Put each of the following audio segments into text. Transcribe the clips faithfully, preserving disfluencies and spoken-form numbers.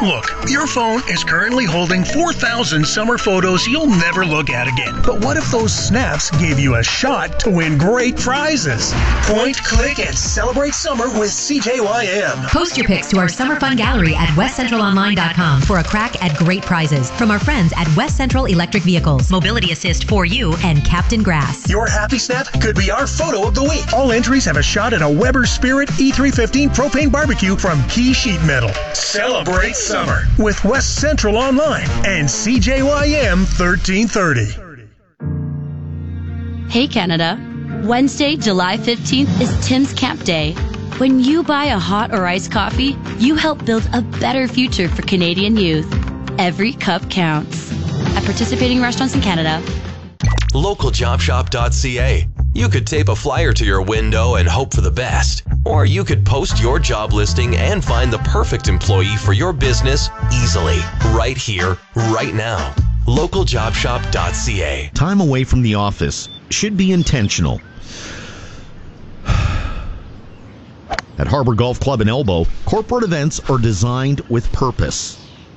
Look, your phone is currently holding four thousand summer photos you'll never look at again. But what if those snaps gave you a shot to win great prizes? Point, click, and celebrate summer with C J Y M. Post your pics to our Summer Fun Gallery at west central online dot com for a crack at great prizes from our friends at West Central Electric Vehicles, Mobility Assist for You, and Captain Grass. Your happy snap could be our photo of the week. All entries have a shot at a Weber Spirit E three fifteen propane barbecue from Key Sheet Metal. Celebrate summer with West Central Online and C J Y M thirteen thirty. Hey Canada, Wednesday, July fifteenth is Tim's Camp Day. When you buy a hot or iced coffee, you help build a better future for Canadian youth. Every cup counts. At participating restaurants in Canada. local job shop dot c a. You could tape a flyer to your window and hope for the best. Or you could post your job listing and find the perfect employee for your business easily, right here, right now. local job shop dot c a. Time away from the office should be intentional. At Harbor Golf Club in Elbow, corporate events are designed with purpose.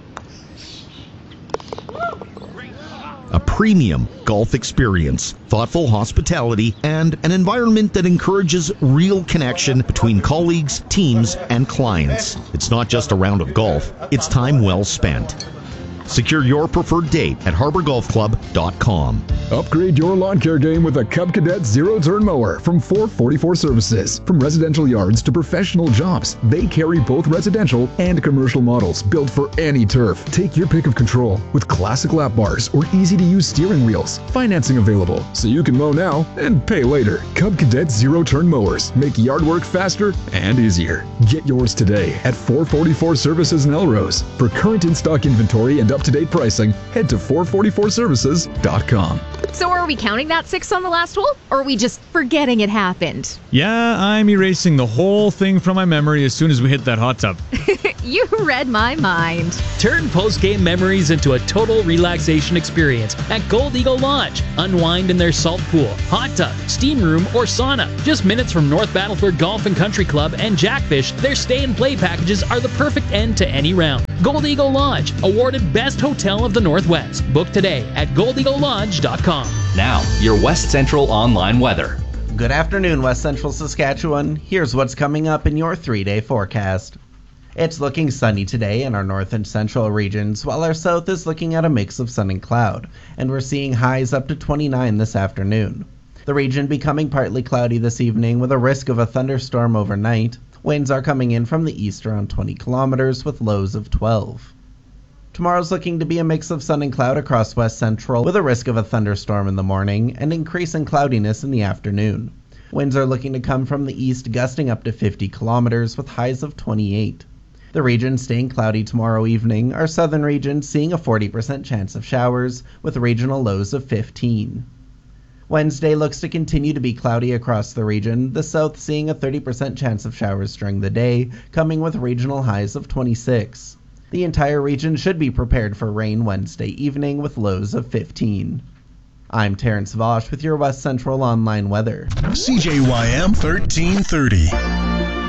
A premium golf experience, thoughtful hospitality, and an environment that encourages real connection between colleagues, teams, and clients. It's not just a round of golf, it's time well spent. Secure your preferred date at harbor golf club dot com. Upgrade your lawn care game with a Cub Cadet zero-turn mower from four forty-four Services. From residential yards to professional jobs, they carry both residential and commercial models built for any turf. Take your pick of control with classic lap bars or easy-to-use steering wheels. Financing available, so you can mow now and pay later. Cub Cadet zero-turn mowers make yard work faster and easier. Get yours today at four forty-four Services in Elrose. For current in-stock inventory and up-to-date pricing, head to four forty-four services dot com. So are we counting that six on the last hole, or are we just forgetting it happened? Yeah, I'm erasing the whole thing from my memory as soon as we hit that hot tub. You read my mind. Turn post-game memories into a total relaxation experience at Gold Eagle Lodge. Unwind in their salt pool, hot tub, steam room, or sauna. Just minutes from North Battleford Golf and Country Club and Jackfish, their stay and play packages are the perfect end to any round. Gold Eagle Lodge, awarded Best Hotel of the Northwest. Book today at gold eagle lodge dot com. Now, your West Central online weather. Good afternoon, West Central Saskatchewan. Here's what's coming up in your three-day forecast. It's looking sunny today in our north and central regions, while our south is looking at a mix of sun and cloud, and we're seeing highs up to twenty-nine this afternoon. The region becoming partly cloudy this evening with a risk of a thunderstorm overnight. Winds are coming in from the east around twenty kilometers with lows of twelve. Tomorrow's looking to be a mix of sun and cloud across West Central with a risk of a thunderstorm in the morning and increase in cloudiness in the afternoon. Winds are looking to come from the east, gusting up to fifty kilometers with highs of twenty-eight. The region staying cloudy tomorrow evening, our southern region seeing a forty percent chance of showers with regional lows of fifteen. Wednesday looks to continue to be cloudy across the region, the south seeing a thirty percent chance of showers during the day, coming with regional highs of twenty-six. The entire region should be prepared for rain Wednesday evening with lows of fifteen. I'm Terrence Vosch with your West Central online weather. C J Y M thirteen thirty.